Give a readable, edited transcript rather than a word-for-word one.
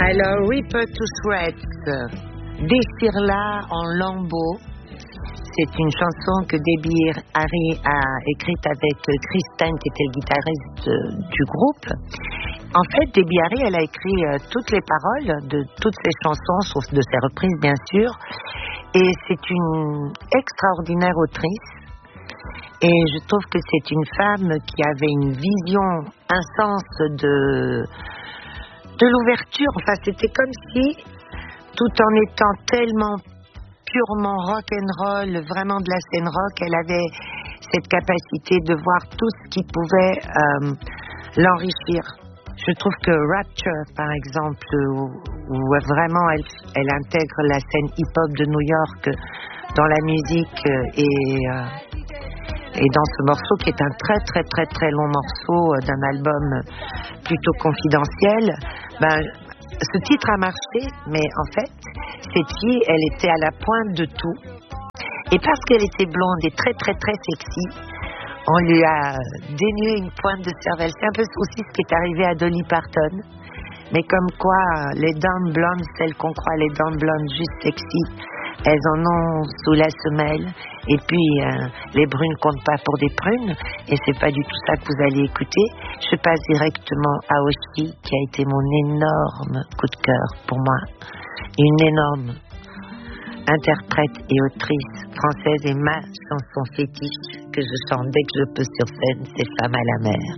Alors, Ripper to Shreds, déchire-la en lambeaux. C'est une chanson que Debbie Harry a écrite avec Chris Stein, qui était le guitariste du groupe. En fait, Debbie Harry, elle a écrit toutes les paroles de toutes ses chansons, sauf de ses reprises, bien sûr. Et c'est une extraordinaire autrice. Et je trouve que c'est une femme qui avait une vision, un sens de l'ouverture. Enfin, c'était comme si, tout en étant tellement purement rock and roll, vraiment de la scène rock, elle avait cette capacité de voir tout ce qui pouvait l'enrichir. Je trouve que Rapture, par exemple, où vraiment elle intègre la scène hip-hop de New York dans la musique et dans ce morceau qui est un très très très très long morceau d'un album plutôt confidentiel, ce titre a marché, mais en fait, cette fille, elle était à la pointe de tout. Et parce qu'elle était blonde et très très très sexy, on lui a dénué une pointe de cervelle. C'est un peu aussi ce qui est arrivé à Dolly Parton. Mais comme quoi, les dames blondes, celles qu'on croit les dames blondes juste sexy, elles en ont sous la semelle. Et puis, les brunes comptent pas pour des prunes. Et c'est pas du tout ça que vous allez écouter. Je passe directement à Oshi, qui a été mon énorme coup de cœur pour moi. Une énorme interprète et autrice française, et ma chanson fétiche que je chante dès que je peux sur scène, c'est Femme à la mer.